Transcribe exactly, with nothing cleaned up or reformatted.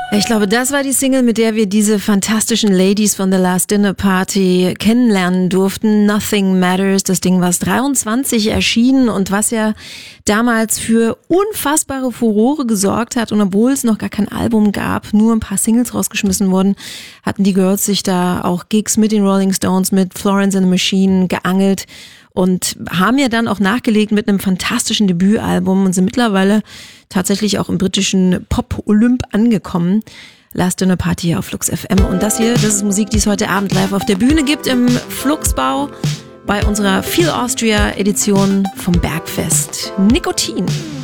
Ich glaube, das war die Single, mit der wir diese fantastischen Ladies von The Last Dinner Party kennenlernen durften. Nothing Matters, das Ding war dreiundzwanzig erschienen und was ja damals für unfassbare Furore gesorgt hat. Und obwohl es noch gar kein Album gab, nur ein paar Singles rausgeschmissen wurden, hatten die Girls sich da auch Gigs mit den Rolling Stones, mit Florence and the Machine geangelt und haben ja dann auch nachgelegt mit einem fantastischen Debütalbum und sind mittlerweile tatsächlich auch im britischen Pop-Olymp angekommen. Last Dinner Party auf Flux F M. Und das hier, das ist Musik, die es heute Abend live auf der Bühne gibt im Fluxbau bei unserer Feel Austria Edition vom Bergfest. Nikotin.